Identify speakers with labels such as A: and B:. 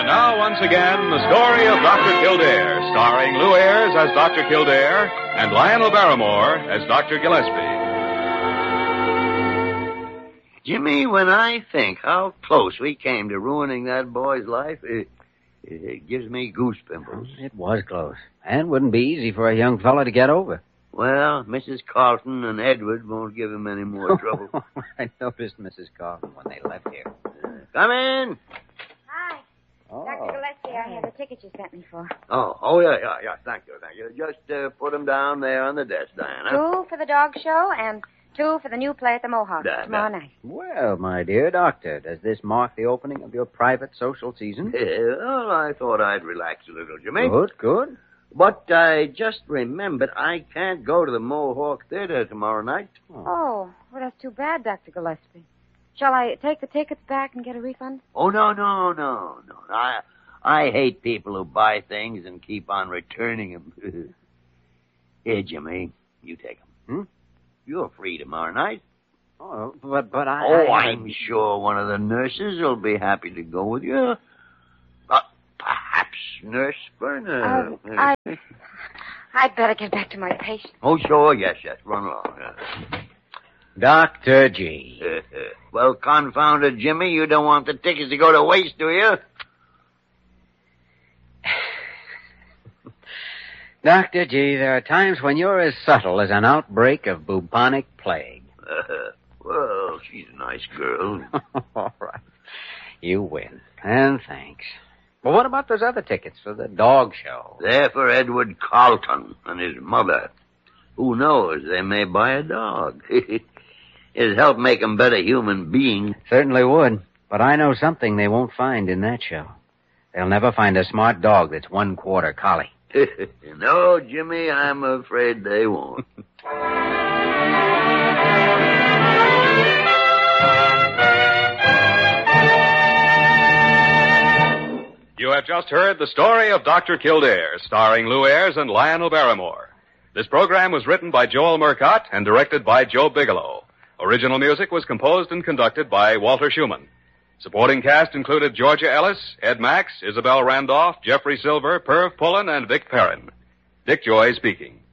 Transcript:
A: Now, once again, the story of Dr. Kildare, starring Lou Ayres as Dr. Kildare and Lionel Barrymore as Dr. Gillespie.
B: Jimmy, when I think how close we came to ruining that boy's life, it gives me goose pimples.
C: It was close. And wouldn't be easy for a young fella to get over.
B: Well, Mrs. Carlton and Edward won't give him any more trouble.
C: I noticed Mrs. Carlton when they left here.
B: Come in.
D: Hi.
C: Oh.
D: Dr. Gillespie, I have the ticket you sent me for.
B: Oh, yeah. Thank you. Just put them down there on the desk, Diana.
D: 2 for the dog show and 2 for the new play at the Mohawk tomorrow night.
C: Well, my dear doctor, does this mark the opening of your private social season?
B: Well, I thought I'd relax a little, Jimmy.
C: Good.
B: But I just remembered I can't go to the Mohawk Theater tomorrow night.
D: Oh, well, that's too bad, Dr. Gillespie. Shall I take the tickets back and get a refund?
B: Oh, no. I hate people who buy things and keep on returning them. Here, Jimmy, you take them. You're free tomorrow night.
C: Oh, but
B: I'm sure one of the nurses will be happy to go with you. Perhaps Nurse Berner.
D: I'd better get back to my patient.
B: Oh, sure, yes. Run along.
C: Dr. G.
B: Well, confound it, Jimmy, you don't want the tickets to go to waste, do you?
C: Dr. G, there are times when you're as subtle as an outbreak of bubonic plague.
B: Well, she's a nice girl.
C: All right. You win. And thanks. Well, what about those other tickets for the dog show?
B: They're for Edward Carlton and his mother. Who knows, they may buy a dog. It'd help make them better human beings.
C: Certainly would. But I know something they won't find in that show. They'll never find a smart dog that's 1/4 collie.
B: No, Jimmy, I'm afraid they won't.
A: You have just heard the story of Dr. Kildare, starring Lou Ayres and Lionel Barrymore. This program was written by Joel Murcott and directed by Joe Bigelow. Original music was composed and conducted by Walter Schumann. Supporting cast included Georgia Ellis, Ed Max, Isabel Randolph, Jeffrey Silver, Perv Pullen, and Vic Perrin. Dick Joy speaking.